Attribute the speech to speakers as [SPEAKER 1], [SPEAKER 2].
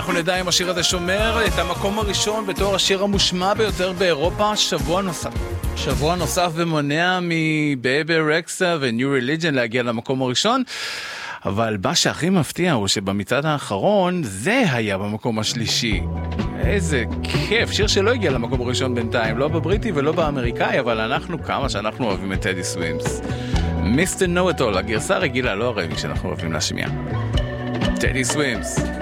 [SPEAKER 1] אנחנו נדע אם השיר הזה שומר את המקום הראשון בתור השיר המושמע ביותר באירופה שבוע נוסף ומונע מבייבי רקסה וניו ריליג'ן להגיע למקום הראשון. אבל מה שהכי מפתיע הוא שבמצעד האחרון זה היה במקום השלישי. איזה כיף, שיר שלא הגיע למקום הראשון בינתיים, לא בבריטי ולא באמריקאי, אבל כמה שאנחנו אוהבים את טדי סווימס. מיסטר נו-אט-אול, הגרסה רגילה, לא הרבי שאנחנו אוהבים להשמיע. טדי סווימס.